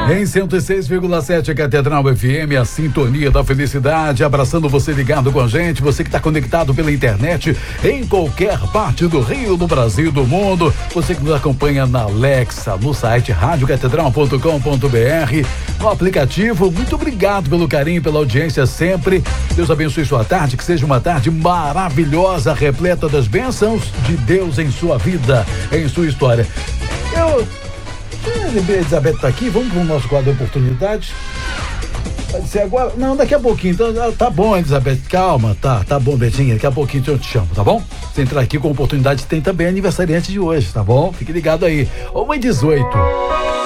Em 106,7 Catedral FM, a sintonia da felicidade, abraçando você ligado com a gente, você que está conectado pela internet em qualquer parte do Rio, do Brasil e do mundo, você que nos acompanha na Alexa, no site radiocatedral.com.br, no aplicativo. Muito obrigado pelo carinho, pela audiência sempre. Deus abençoe sua tarde, que seja uma tarde maravilhosa, repleta das bênçãos de Deus em sua vida, em sua história. A Elizabeth tá aqui, vamos pro nosso quadro de oportunidades. Pode ser agora? Não, daqui a pouquinho. Então, tá bom, Elizabeth, calma, tá bom, Betinha, daqui a pouquinho eu te chamo, tá bom? Você entrar aqui com oportunidade, tem também aniversariante de hoje, tá bom? Fique ligado aí. 1h18.